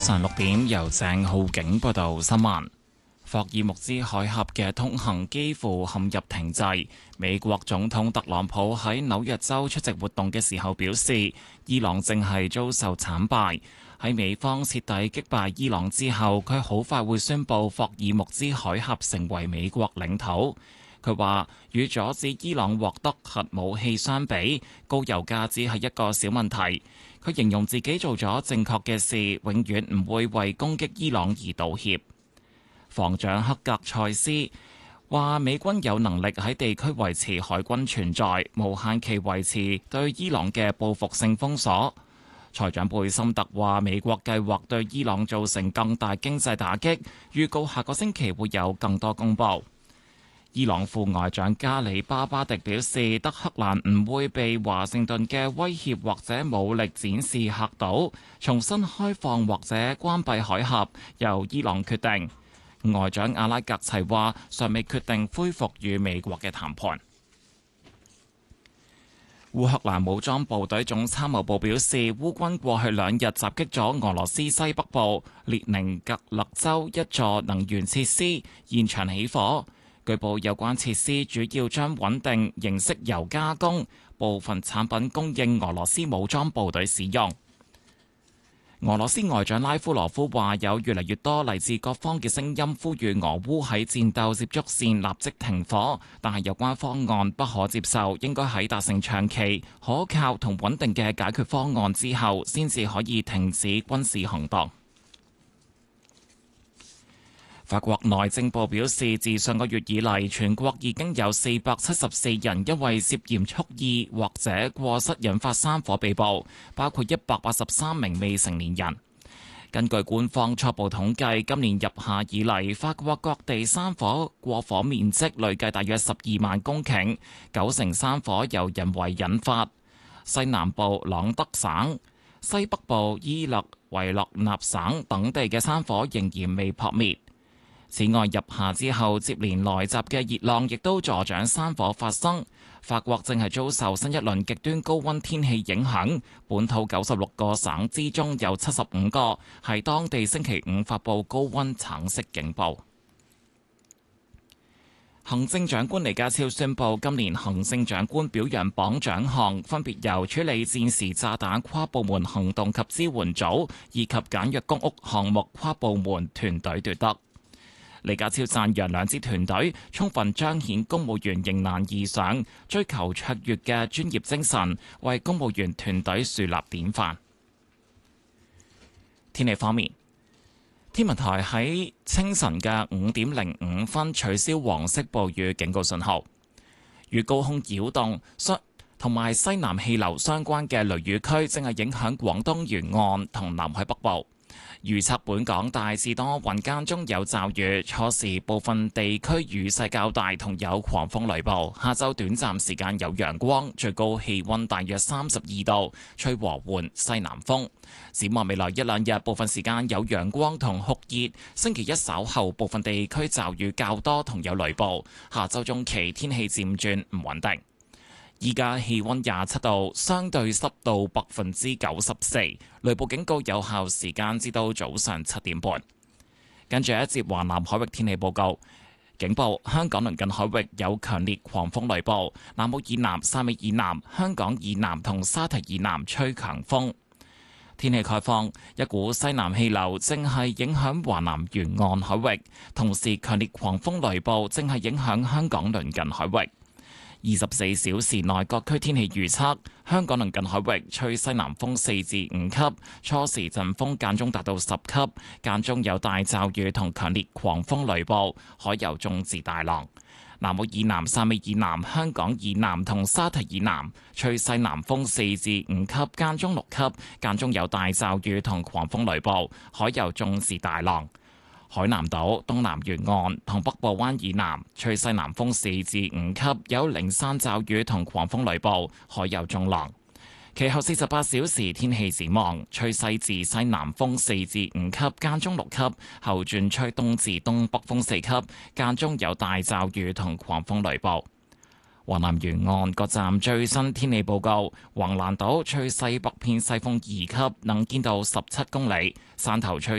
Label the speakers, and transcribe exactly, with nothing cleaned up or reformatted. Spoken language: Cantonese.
Speaker 1: 上六點由鄭浩景報道新聞。霍爾木茲海峽嘅通行幾乎陷入停滯。美國總統特朗普喺紐約州出席活動嘅時候表示，伊朗正係遭受慘敗。喺美方徹底擊敗伊朗之後，佢好快會宣布霍爾木茲海峽成為美國領土。佢話：與阻止伊朗獲得核武器相比，高油價只係一個小問題。佢形容自己做咗正確嘅事，永遠唔會為攻擊伊朗而道歉。防長克格塞斯話：美軍有能力喺地區維持海軍存在，無限期維持對伊朗嘅報復性封鎖。財長貝森特話：美國計劃對伊朗造成更大經濟打擊，預告下個星期會有更多公佈。伊朗副外長加里巴巴迪表示，德黑蘭唔會被華盛頓嘅威脅或者武力展示嚇到，重新開放或者關閉海峽由伊朗決定。外長阿拉格齊話，尚未決定恢復與美國嘅談判。烏克蘭武裝部隊總參謀部表示，烏軍過去兩日襲擊咗俄羅斯西北部列寧格勒州一座能源設施，現場起火。據報有關設施主要將穩定形式油加工，部分產品供應俄羅斯武裝部隊使用。俄羅斯外長拉夫羅夫話：有越嚟越多嚟自各方嘅聲音，呼籲俄烏喺戰鬥接觸線立即停火，但係有關方案不可接受，應該喺達成長期、可靠同穩定嘅解決方案之後，先至可以停止軍事行動。法國內政部表示，自上個月以嚟，全國已經有四百七十四人因為涉嫌蓄意或者過失引發山火被捕，包括一百八十三名未成年人。根據官方初步統計，今年入夏以嚟，法國各地山火過火面積累計大約十二萬公頃，九成山火由人為引發。西南部朗德省、西北部伊勒維勒納省等地嘅山火仍然未撲滅。此外，入夏之後接連來襲嘅熱浪亦都助長山火發生。法國正係遭受新一輪極端高溫天氣影響，本土九十六個省之中有七十五個係當地星期五發布高溫橙色警報。行政長官李家超宣布，今年行政長官表揚榜獎項分別由處理戰時炸彈跨部門行動及支援組以及簡約公屋項目跨部門團隊奪得。李家超讚揚兩支團隊充分彰顯公務員迎難而上、追求卓越嘅專業精神，為公務員團隊樹立典範。天氣方面，天文台喺清晨嘅五點零五分取消黃色暴雨警告信號。與高空擾動相同埋西南氣流相關嘅雷雨區正係影響廣東沿岸同南海北部。預測本港大致多雲間中有驟雨，初時部分地區雨勢較大，同有狂風雷暴。下晝短暫時間有陽光，最高氣溫大約三十二度，吹和緩西南風。展望未來一兩日，部分時間有陽光同酷熱。星期一稍後部分地區驟雨較多，同有雷暴。下週中期天氣漸轉唔穩定。依家氣溫廿七度，相對濕度百分之九十四，雷暴警告有效時間至到早上七點半。跟住一節華南海域天氣報告，警報：香港鄰近海域有強烈狂風雷暴，南澳以南、汕尾以南、香港以南同沙堤以南吹強風。天氣概況：一股西南氣流正係影響華南沿岸海域，同時強烈狂風雷暴正係影響香港鄰近海域。二十四小時內各區天氣預測：香港鄰近海域吹西南風四至五級，初時陣風間中達到十級，間中有大驟雨同強烈狂風雷暴，海有中至大浪。南澳以南、汕尾以南、香港以南同沙堤以南吹西南風四至五級，間中六級，間中有大驟雨同狂風雷暴，海有中至大浪。海南島東南沿岸同北部灣以南吹西南風四至五級，有零散驟雨同狂風雷暴，海有中浪。其後四十八小時天氣展望，吹西至西南風四至五級，間中六級，後轉吹東至東北風四級，間中有大驟雨同狂風雷暴。 華南沿岸各站最新天氣報告：橫瀾島吹西北偏西風二級，能見度十七公里；汕頭吹